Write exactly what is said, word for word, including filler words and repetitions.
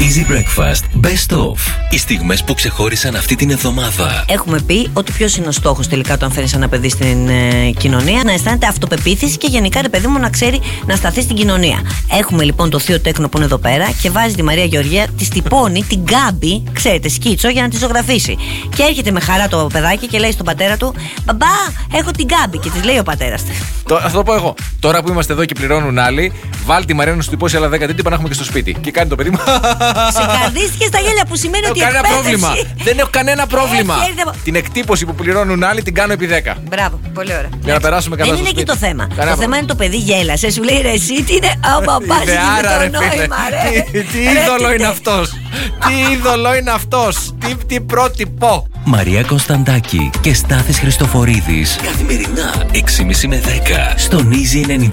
Easy Breakfast Best Of. Οι στιγμές που ξεχώρισαν αυτή την εβδομάδα. Έχουμε πει ότι ποιος είναι ο στόχος τελικά όταν φέρνεις ένα παιδί στην ε, κοινωνία? Να αισθάνεται αυτοπεποίθηση και γενικά, ρε παιδί μου, να ξέρει να σταθεί στην κοινωνία. Έχουμε λοιπόν το θείο Τέκνο που είναι εδώ πέρα και βάζει τη Μαρία Γεωργία, τη τυπώνει την Γκάμπη, ξέρετε, σκίτσο, για να τη ζωγραφίσει. Και έρχεται με χαρά το παιδάκι και λέει στον πατέρα του: μπαμπά, έχω την Γκάμπη. Και τη λέει ο πατέρας της. Αυτό το πω εγώ. Τώρα που είμαστε εδώ και πληρώνουν άλλοι, βάλει τη Μαρία να σου τυπώσει άλλα δέκα τύπα να έχουμε και στο σπίτι. Και κάνει το παιδί μου. Ξεκαρδίστηκε στα γέλια που σημαίνει δεν ότι έχω κανένα πρόβλημα. Δεν έχω κανένα πρόβλημα. Έρχεται... Την εκτύπωση που πληρώνουν άλλοι την κάνω επί δέκα. Μπράβο, πολύ ωραία. Για να περάσουμε καλά. Δεν είναι εκεί το θέμα. Κανένα το θέμα είναι το παιδί γέλασε. Σου λέει ρε, εσύ τι είναι. Άμα πα άρα, το νόημα, ρε. Τι, τι είδωλο είναι αυτό. Τι είδωλο είναι αυτό. Τι, τι πρότυπο. Μαρία Κωνσταντάκη και Στάθης Χριστοφορίδης. Καθημερινά έξι και μισή με δέκα στον Easy ενενήντα.